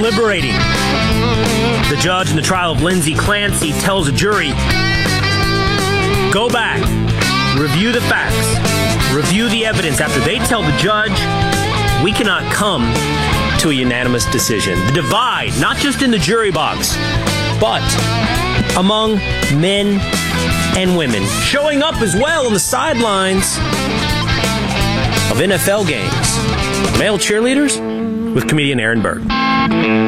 deliberating. The judge in the trial of Lindsay Clancy tells a jury, go back, review the facts, review the evidence. After they tell the judge, we cannot come to a unanimous decision. The divide, not just in the jury box, but among men and women, showing up as well on the sidelines of NFL games. Male cheerleaders with comedian Aaron Berg.